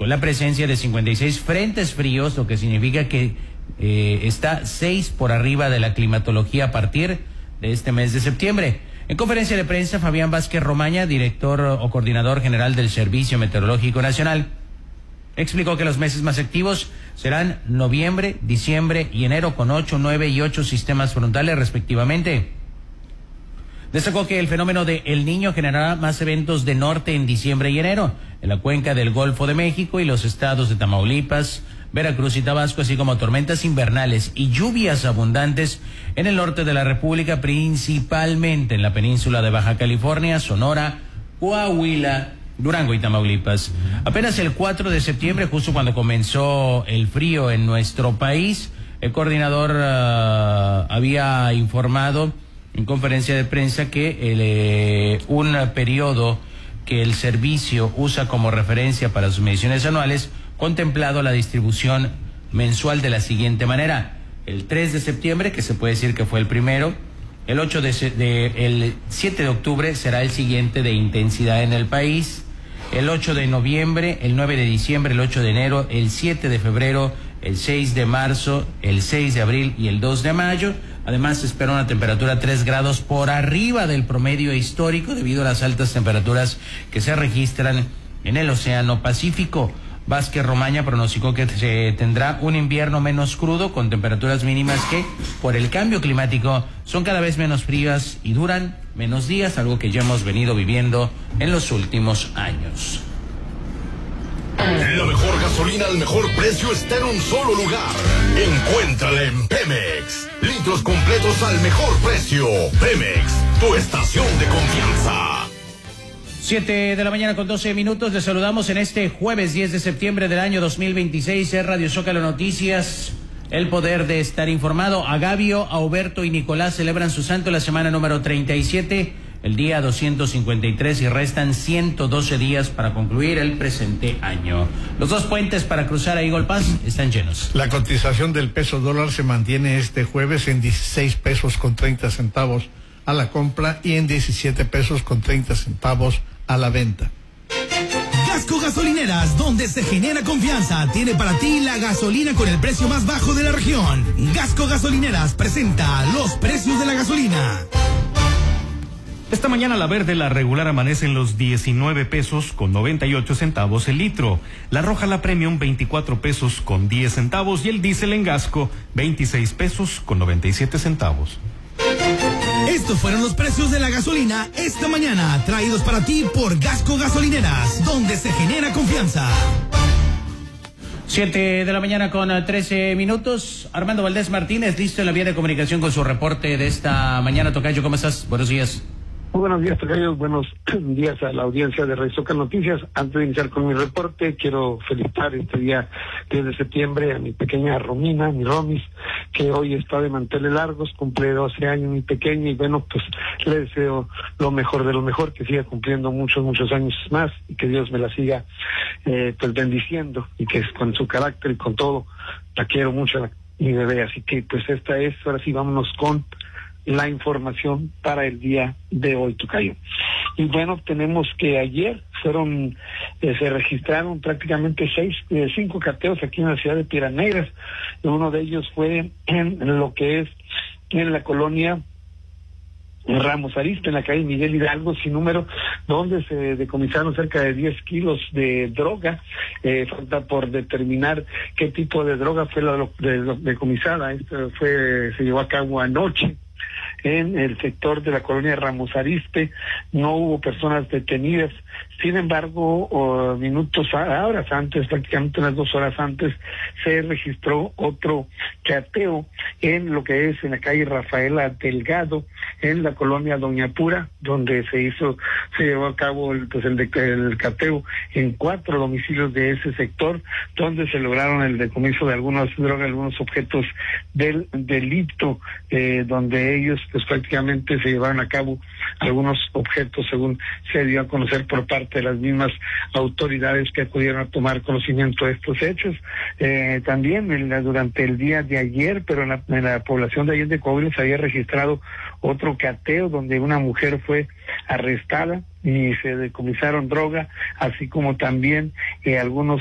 con la presencia de 56 frentes fríos, lo que significa que está 6 por arriba de la climatología a partir de este mes de septiembre. En conferencia de prensa, Fabián Vázquez Romaña, director o coordinador general del Servicio Meteorológico Nacional, explicó que los meses más activos serán noviembre, diciembre y enero, con 8, 9 y 8 sistemas frontales respectivamente. Destacó que el fenómeno de El Niño generará más eventos de norte en diciembre y enero, en la cuenca del Golfo de México y los estados de Tamaulipas, Veracruz y Tabasco, así como tormentas invernales y lluvias abundantes en el norte de la República, principalmente en la península de Baja California, Sonora, Coahuila, Durango y Tamaulipas. Apenas el 4 de septiembre, justo cuando comenzó el frío en nuestro país, el coordinador había informado en conferencia de prensa que un periodo que el servicio usa como referencia para sus mediciones anuales contemplado la distribución mensual de la siguiente manera: el 3 de septiembre, que se puede decir que fue el primero, el 7 de octubre será el siguiente de intensidad en el país, el 8 de noviembre, el 9 de diciembre, el 8 de enero, el 7 de febrero, el 6 de marzo, el 6 de abril y el 2 de mayo. Además, se espera una temperatura 3 grados por arriba del promedio histórico debido a las altas temperaturas que se registran en el Océano Pacífico. Vázquez Romaña pronosticó que se tendrá un invierno menos crudo, con temperaturas mínimas que, por el cambio climático, son cada vez menos frías y duran menos días, algo que ya hemos venido viviendo en los últimos años. La mejor gasolina al mejor precio está en un solo lugar. Encuéntrala en Pemex. Litros completos al mejor precio. Pemex, tu estación de confianza. 7 de la mañana con 12 minutos. Les saludamos en este jueves 10 de septiembre del año 2026. Es Radio Zócalo Noticias. El poder de estar informado. Agavio, Auberto y Nicolás celebran su santo la semana número 37, el día 253, y restan 112 días para concluir el presente año. Los dos puentes para cruzar a Eagle Pass están llenos. La cotización del peso dólar se mantiene este jueves en 16 pesos con 30 centavos a la compra y en 17 pesos con 30 centavos a la venta. Gasco Gasolineras, donde se genera confianza, tiene para ti la gasolina con el precio más bajo de la región. Gasco Gasolineras presenta los precios de la gasolina. Esta mañana la verde, la regular, amanece en los 19 pesos con 98 centavos el litro. La roja, la premium, 24 pesos con 10 centavos y el diésel en Gasco, 26 pesos con 97 centavos. Estos fueron los precios de la gasolina esta mañana, traídos para ti por Gasco Gasolineras, donde se genera confianza. 7 de la mañana con 13 minutos. Armando Valdés Martínez, listo en la vía de comunicación con su reporte de esta mañana. Tocayo, ¿cómo estás? Buenos días. Muy buenos días, Tocayo. Buenos días a la audiencia de Radio Zócalo Noticias. Antes de iniciar con mi reporte, quiero felicitar este día 10 de septiembre a mi pequeña Romina, mi Romis, que hoy está de manteles largos, cumple 12 años mi pequeña, y bueno, pues le deseo lo mejor de lo mejor, que siga cumpliendo muchos años más, y que Dios me la siga pues bendiciendo, y que con su carácter y con todo, la quiero mucho, mi bebé. Así que pues esta es, ahora sí, vámonos con la información para el día de hoy, Tocayo. Y bueno, tenemos que ayer se registraron prácticamente 5 cateos aquí en la ciudad de Piedras Negras. Uno de ellos fue en lo que es en la colonia Ramos Arizpe, en la calle Miguel Hidalgo sin número, donde se decomisaron cerca de 10 kilos de droga. Falta por determinar qué tipo de droga fue la decomisada. Esto se llevó a cabo anoche en el sector de la colonia Ramos Arizpe. No hubo personas detenidas. Sin embargo, horas antes, prácticamente unas 2 horas antes, se registró otro cateo en lo que es en la calle Rafaela Delgado, en la colonia Doña Pura, donde se llevó a cabo el cateo en 4 domicilios de ese sector, donde se lograron el decomiso de algunas drogas, algunos objetos del delito, donde ellos pues prácticamente se llevaron a cabo algunos objetos, según se dio a conocer por parte de las mismas autoridades que acudieron a tomar conocimiento de estos hechos. También durante el día de ayer, pero en la población de Allende Coahuila, se había registrado otro cateo donde una mujer fue arrestada y se decomisaron droga, así como también algunos